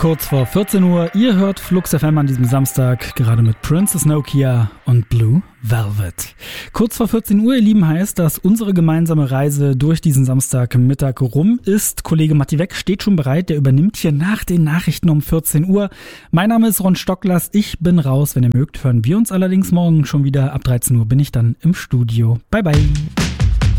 Kurz vor 14 Uhr, ihr hört Flux FM an diesem Samstag, gerade mit Princess Nokia und Blue Velvet. Kurz vor 14 Uhr, ihr Lieben, heißt, dass unsere gemeinsame Reise durch diesen Samstagmittag rum ist. Kollege Matti Weck steht schon bereit, der übernimmt hier nach den Nachrichten um 14 Uhr. Mein Name ist Ron Stocklers, ich bin raus. Wenn ihr mögt, hören wir uns allerdings morgen schon wieder. Ab 13 Uhr bin ich dann im Studio. Bye bye.